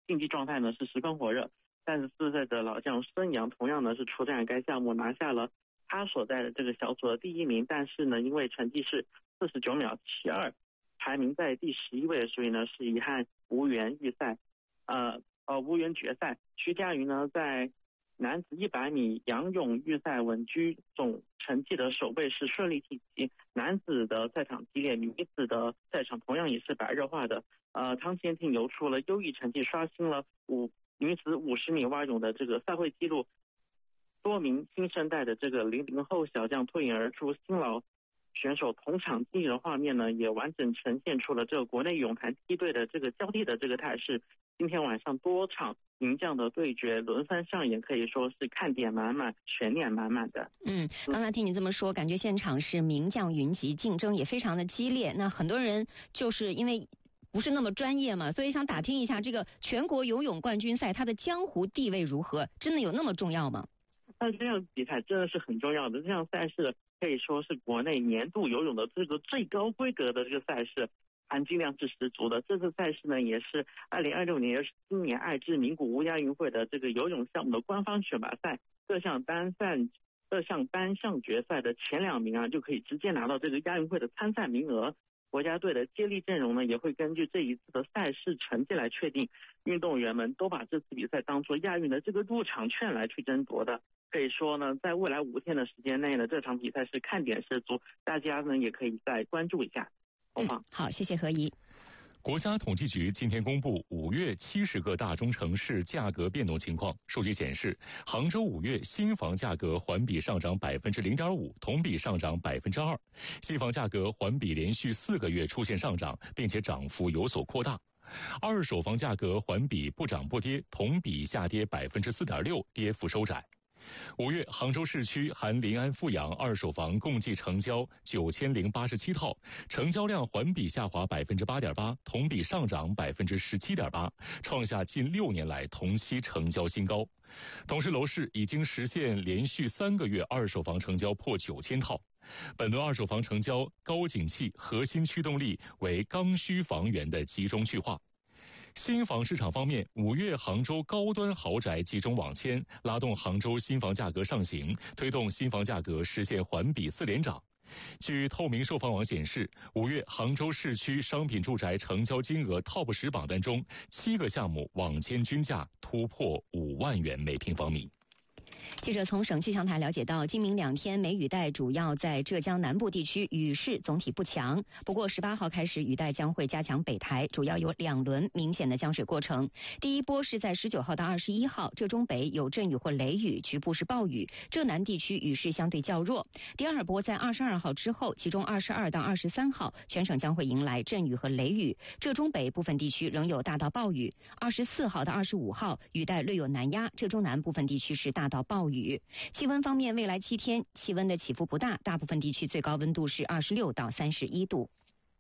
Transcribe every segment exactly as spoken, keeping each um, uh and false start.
竞技状态呢是十分火热。三十四岁的老将孙杨同样呢是出战该项目，拿下了他所在的这个小组的第一名，但是呢因为成绩是四十九秒七二，排名在第十一位，所以呢是遗憾无缘预赛，呃呃无缘决赛。徐嘉余呢在男子一百米仰泳预赛稳居总成绩的首位，是顺利晋级。男子的赛场激烈，女子的赛场同样也是白热化的。呃，汤坚挺游出了优异成绩，刷新了五女子五十米蛙泳的这个赛会纪录。多名新生代的这个零零后小将脱颖而出，新老选手同场竞技的画面呢，也完整呈现出了这个国内泳坛梯队的这个交替的这个态势。今天晚上多场名将的对决轮番上演，可以说是看点满满，悬念满满的。 嗯，刚才听你这么说，感觉现场是名将云集，竞争也非常的激烈。那很多人就是因为不是那么专业嘛，所以想打听一下，这个全国游泳冠军赛它的江湖地位如何？真的有那么重要吗？ 那这样比赛真的是很重要的，这项赛事可以说是国内年度游泳的这个最高规格的这个赛事，含金量是十足的。这次赛事呢，也是二零二六年，也是今年爱知名古屋亚运会的这个游泳项目的官方选拔赛。各项单赛、各项单项决赛的前两名啊，就可以直接拿到这个亚运会的参赛名额。国家队的接力阵容呢，也会根据这一次的赛事成绩来确定。运动员们都把这次比赛当作亚运的这个入场券来去争夺的。可以说呢，在未来五天的时间内呢，这场比赛是看点十足，大家呢也可以再关注一下。 嗯，好，谢谢何怡。 国家统计局今天公布五月七十个大中城市价格变动情况。数据显示，杭州五月新房价格环比上涨百分之零点五，同比上涨百分之二。新房价格环比连续四个月出现上涨，并且涨幅有所扩大。二手房价格环比不涨不跌，同比下跌百分之四点六，跌幅收窄。五月，杭州市区含临安、富阳二手房共计成交九千零八十七套，成交量环比下滑百分之八点八，同比上涨百分之十七点八，创下近六年来同期成交新高。同时，楼市已经实现连续三个月二手房成交破九千套。本轮二手房成交高景气，核心驱动力为刚需房源的集中去化。新房市场方面，五月杭州高端豪宅集中网签，拉动杭州新房价格上行，推动新房价格实现环比四连涨。据透明售房网显示，五月杭州市区商品住宅成交金额 Top 十榜单中，七个项目网签均价突破五万元每平方米。 记者从省气象台了解到，今明两天梅雨带主要在浙江南部地区，雨势总体不强。不过十八号开始，雨带将会加强北台，主要有两轮明显的降水过程。第一波是在十九号到二十一号，浙中北有阵雨或雷雨，局部是暴雨，浙南地区雨势相对较弱。第二波在二十二号之后，其中二十二到二十三号，全省将会迎来阵雨和雷雨，浙中北部分地区仍有大到暴雨。二十四号到二十五号，雨带略有南压，浙中南部分地区是大到暴雨。气温方面，未来七天气温的起伏不大，大部分地区最高温度是二十六到三十一度。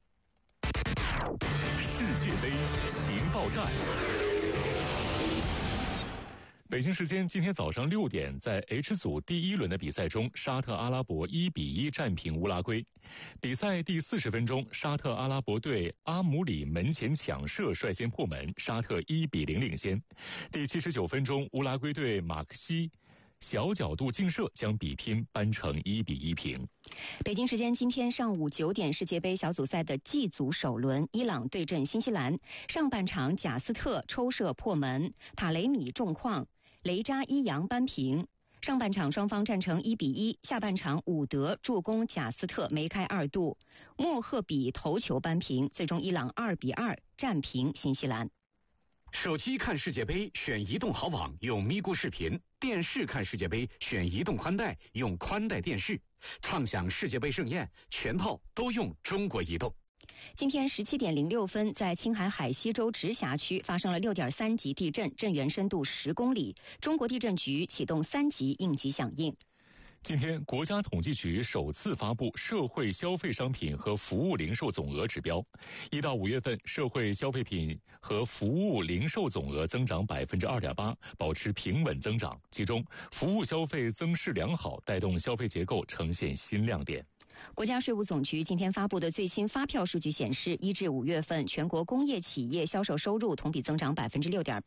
世界杯情报站。北京时间今天早上六点，在 H 组第一轮的比赛中，沙特阿拉伯一比一战平乌拉圭。比赛第四十分钟，沙特阿拉伯队阿姆里门前抢射率先破门，沙特一比零领先。第七十九分钟，乌拉圭队马克西小角度劲射将比拼扳成一比一平。 北京时间今天上午九点，世界杯小组赛的 G 组首轮，伊朗对阵新西兰。上半场贾斯特抽射破门，塔雷米重创，雷扎伊扬扳平。上半场双方战成一比一，下半场伍德助攻贾斯特梅开二度，莫赫比头球扳平，最终伊朗二比二战平新西兰。 手机看世界杯选移动好网，用咪咕视频；电视看世界杯选移动宽带，用宽带电视。畅享世界杯盛宴，全套都用中国移动。 今天十七点零六分，在青海海西州直辖区发生了六点三级地震，震源深度十公里。中国地震局启动三级应急响应。 今天，国家统计局首次发布社会消费商品和服务零售总额指标。一到五月份，社会消费品和服务零售总额增长百分之二点八，保持平稳增长。其中，服务消费增势良好，带动消费结构呈现新亮点。 国家税务总局今天发布的最新发票数据显示，一至五月份全国工业企业销售收入同比增长百分之六点八。